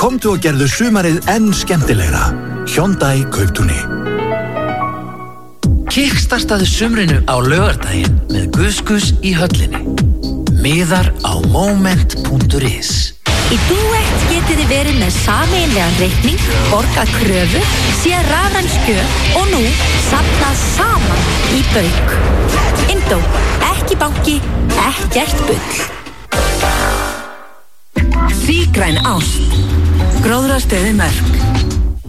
Komdu og gerðu sumarið enn skemmtilegra. Hyundai Kauptúni. Kickstartaðu sumrinu á laugardaginn með Guðskus í höllinni. Miðar á moment.is. Í Duett getið þið verið með sameiginlegan reikning, borgað kröfu, séð rafræn skjöl og nú safnað saman í bauk. Indó, ekki banki, ekkert bull. Sígræn ást. Gróðrastöði Mörk.